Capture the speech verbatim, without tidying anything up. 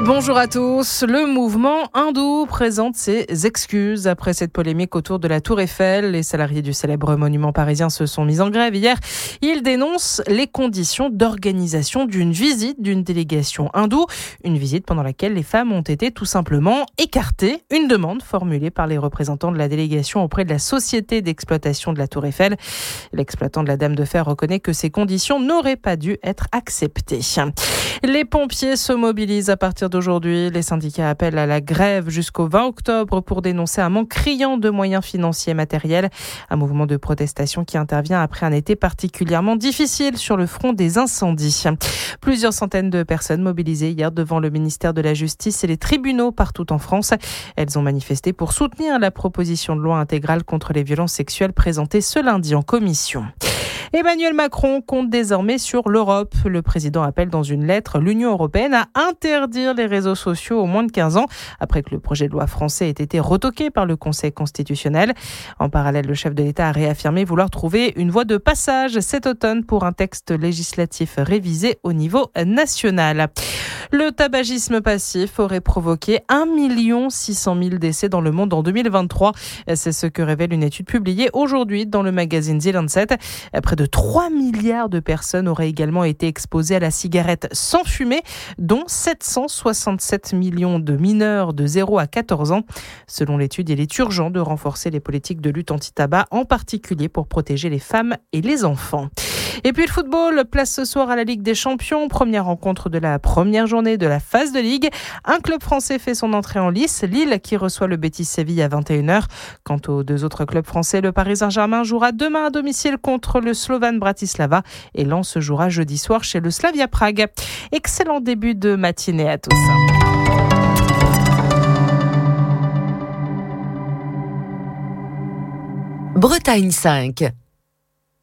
Bonjour à tous. Le mouvement hindou présente ses excuses après cette polémique autour de la Tour Eiffel. Les salariés du célèbre monument parisien se sont mis en grève hier. Ils dénoncent les conditions d'organisation d'une visite d'une délégation hindoue. Une visite pendant laquelle les femmes ont été tout simplement écartées. Une demande formulée par les représentants de la délégation auprès de la société d'exploitation de la Tour Eiffel. L'exploitant de la Dame de Fer reconnaît que ces conditions n'auraient pas dû être acceptées. Les pompiers se mobilisent à partir de Aujourd'hui, les syndicats appellent à la grève jusqu'au vingt octobre pour dénoncer un manque criant de moyens financiers et matériels. Un mouvement de protestation qui intervient après un été particulièrement difficile sur le front des incendies. Plusieurs centaines de personnes mobilisées hier devant le ministère de la Justice et les tribunaux partout en France. Elles ont manifesté pour soutenir la proposition de loi intégrale contre les violences sexuelles présentée ce lundi en commission. Emmanuel Macron compte désormais sur l'Europe. Le président appelle dans une lettre l'Union européenne à interdire les réseaux sociaux aux moins de quinze ans, après que le projet de loi français ait été retoqué par le Conseil constitutionnel. En parallèle, le chef de l'État a réaffirmé vouloir trouver une voie de passage cet automne pour un texte législatif révisé au niveau national. Le tabagisme passif aurait provoqué un million six cent mille décès dans le monde en deux mille vingt-trois. C'est ce que révèle une étude publiée aujourd'hui dans le magazine The Lancet. Près de trois milliards de personnes auraient également été exposées à la cigarette sans fumer, dont sept cent soixante-sept millions de mineurs de zéro à quatorze ans. Selon l'étude, il est urgent de renforcer les politiques de lutte anti-tabac, en particulier pour protéger les femmes et les enfants. Et puis le football, place ce soir à la Ligue des Champions, première rencontre de la première journée de la phase de Ligue. Un club français fait son entrée en lice, Lille qui reçoit le Betis Séville à vingt et une heures. Quant aux deux autres clubs français, le Paris Saint-Germain jouera demain à domicile contre le Slovan Bratislava et Lens jouera jeudi soir chez le Slavia Prague. Excellent début de matinée à tous. Bretagne cinq.